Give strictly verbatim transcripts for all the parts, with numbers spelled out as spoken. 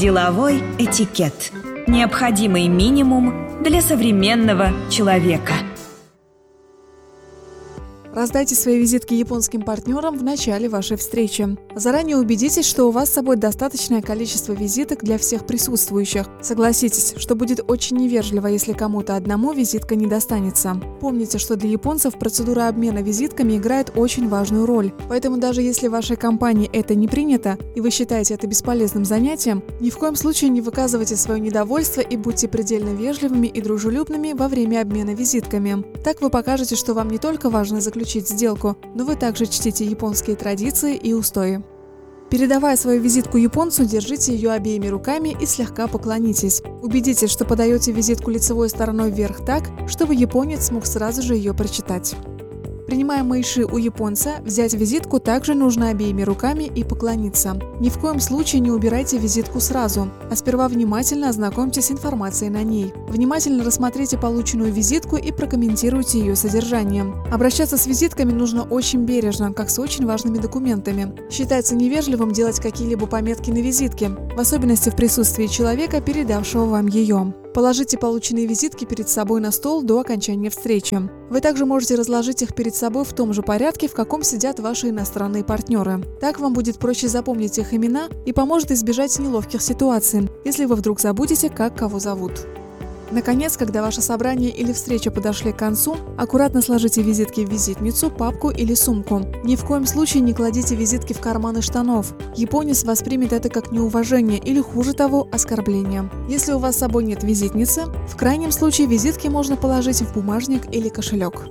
Деловой этикет. Необходимый минимум для современного человека. Раздайте свои визитки японским партнерам в начале вашей встречи. Заранее убедитесь, что у вас с собой достаточное количество визиток для всех присутствующих. Согласитесь, что будет очень невежливо, если кому-то одному визитка не достанется. Помните, что для японцев процедура обмена визитками играет очень важную роль. Поэтому даже если в вашей компании это не принято, и вы считаете это бесполезным занятием, ни в коем случае не выказывайте свое недовольство и будьте предельно вежливыми и дружелюбными во время обмена визитками. Так вы покажете, что вам не только важно заключить сделку, но вы также чтите японские традиции и устои. Передавая свою визитку японцу, держите ее обеими руками и слегка поклонитесь. Убедитесь, что подаете визитку лицевой стороной вверх так, чтобы японец смог сразу же ее прочитать. Принимая мэйши у японца, взять визитку также нужно обеими руками и поклониться. Ни в коем случае не убирайте визитку сразу, а сперва внимательно ознакомьтесь с информацией на ней. Внимательно рассмотрите полученную визитку и прокомментируйте ее содержание. Обращаться с визитками нужно очень бережно, как с очень важными документами. Считается невежливым делать какие-либо пометки на визитке, в особенности в присутствии человека, передавшего вам ее. Положите полученные визитки перед собой на стол до окончания встречи. Вы также можете разложить их перед собой в том же порядке, в каком сидят ваши иностранные партнеры. Так вам будет проще запомнить их имена и поможет избежать неловких ситуаций, если вы вдруг забудете, как кого зовут. Наконец, когда ваше собрание или встреча подошли к концу, аккуратно сложите визитки в визитницу, папку или сумку. Ни в коем случае не кладите визитки в карманы штанов. Японец воспримет это как неуважение или, хуже того, оскорбление. Если у вас с собой нет визитницы, в крайнем случае визитки можно положить в бумажник или кошелек.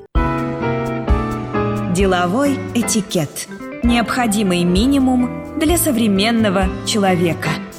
Деловой этикет. Необходимый минимум для современного человека.